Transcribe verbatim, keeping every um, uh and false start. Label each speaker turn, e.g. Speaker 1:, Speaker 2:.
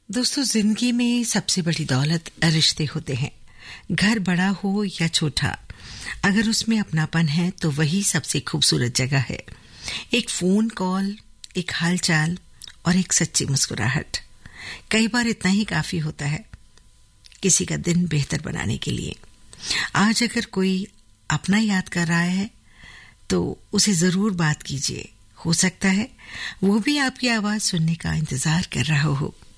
Speaker 1: दोस्तों, जिंदगी में सबसे बड़ी दौलत रिश्ते होते हैं। घर बड़ा हो या छोटा, अगर उसमें अपनापन है तो वही सबसे खूबसूरत जगह है। एक फोन कॉल, एक हालचाल और एक सच्ची मुस्कुराहट, कई बार इतना ही काफी होता है किसी का दिन बेहतर बनाने के लिए। आज अगर कोई अपना याद कर रहा है तो उसे जरूर बात कीजिए। हो सकता है वो भी आपकी आवाज सुनने का इंतजार कर रहा हो।